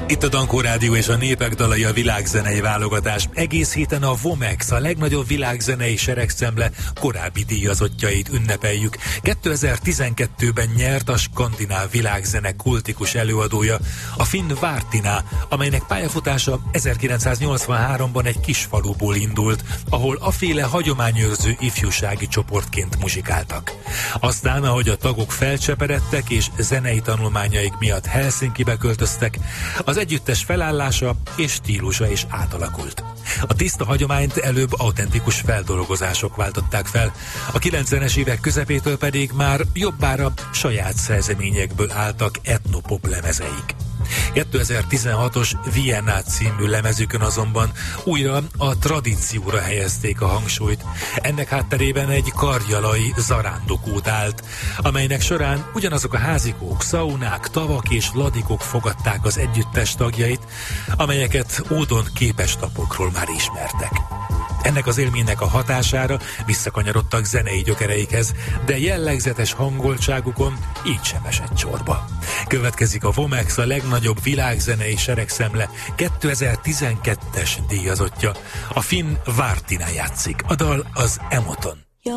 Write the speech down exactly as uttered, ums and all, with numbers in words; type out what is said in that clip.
Itt a Dankó Rádió és a Népek dalai, a világzenei válogatás. Egész héten a Vomex, a legnagyobb világzenei seregszemle korábbi díjazottjait ünnepeljük. kétezer-tizenkettőben nyert a skandináv világzene kultikus előadója, a finn Vártina, amelynek pályafutása ezerkilencszáznyolcvanháromban egy kis faluból indult, ahol aféle hagyományőrző ifjúsági csoportként muzsikáltak. Aztán, ahogy a tagok felcseperedtek és zenei tanulmányaik miatt Helsinkibe költöztek, az együttes felállása és stílusa is átalakult. A tiszta hagyományt előbb autentikus feldolgozások váltották fel, a kilencvenes évek közepétől pedig már jobbára saját szerzeményekből álltak etnopop lemezeik. kétezer-tizenhatos Vienna című lemezükön azonban újra a tradícióra helyezték a hangsúlyt. Ennek hátterében egy karjalai zarándokút állt, amelynek során ugyanazok a házikók, szaunák, tavak és ladikok fogadták az együttes tagjait, amelyeket ódon képesnapokról már ismertek. Ennek az élménynek a hatására visszakanyarodtak zenei gyökereikhez, de jellegzetes hangoltságukon így sem esett csorba. Következik a Vomex, a legnagyobb világzenei seregszemle kétezer-tizenkettes díjazottja. A finn Vártina játszik. A dal az Emoton.